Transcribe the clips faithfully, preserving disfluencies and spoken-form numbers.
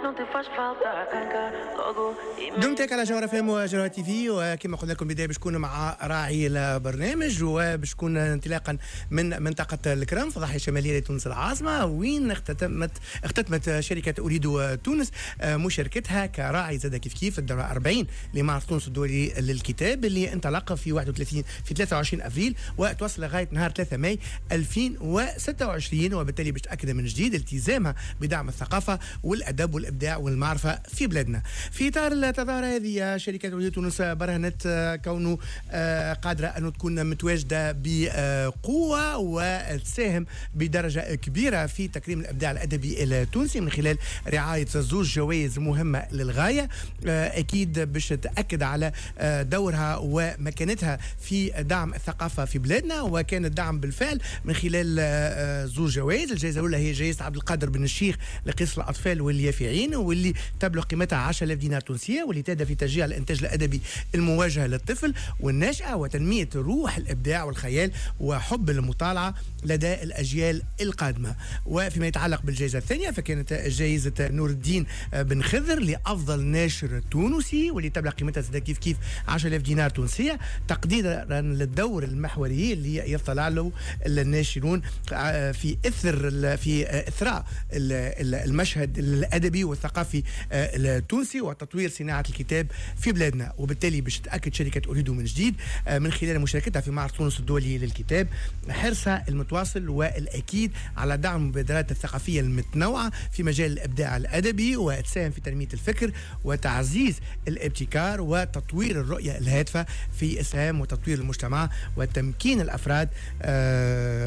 دمتك على جوهرة فام وجوهرة تي في، وكما قلنا لكم بداية باش نكون مع راعي البرنامج وباش نكون انطلاقا من منطقة الكرم في الضاحية الشمالية لتونس العاصمة، وين اختتمت اختتمت شركة أريد تونس مشاركتها كراعي زاد كيف كيف الدورة أربعين لمعرض تونس الدولي للكتاب اللي انطلق في واحد وثلاثين في ثلاثة وعشرين أبريل وتوصل لغاية نهار ثلاثة ماي ألفين وستة وعشرين، وبالتالي باش تأكد من جديد التزامها بدعم الثقافة والأدب والإبداع والمعرفة في بلادنا. في إطار التظاهرة هذه شركة أريد تونس برهنت كونه قادرة أن تكون متواجدة بقوة وتساهم بدرجة كبيرة في تكريم الإبداع الأدبي التونسي من خلال رعاية زوج جوائز مهمة للغاية، أكيد باش تأكد على دورها ومكانتها في دعم الثقافة في بلادنا. وكان الدعم بالفعل من خلال زوج جوائز. الجائزة الأولى هي جائزة عبد القادر بن الشيخ لقصة الأطفال واليافعين، واللي تبلغ قيمتها عشرة آلاف دينار تونسية، واللي تهدف في تشجيع الإنتاج الأدبي الموجه للطفل والناشئة وتنمية روح الإبداع والخيال وحب المطالعة لدى الأجيال القادمة. وفيما يتعلق بالجائزة الثانية فكانت جائزة نور الدين بن خضر لأفضل ناشر تونسي، واللي تبلغ قيمتها كيف كيف عشرة آلاف دينار تونسية، تقديرا للدور المحوري اللي يطلع له الناشرون في اثر في اثراء المشهد الادبي والثقافي التونسي وتطوير صناعه الكتاب في بلادنا. وبالتالي باش تاكد شركه اريد من جديد من خلال مشاركتها في معرض تونس الدولي للكتاب حرصها المتواصل والاكيد على دعم المبادرات الثقافيه المتنوعه في مجال الابداع الادبي، وتساهم في تنميه الفكر وتعزيز الابتكار وتطوير الرؤيه الهادفه في اسهام وتطوير المجتمع وتمكين الافراد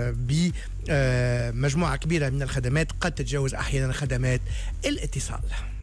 بمجموعه كبيره من الخدمات قد تتجاوز احيانا خدمات الاتصال.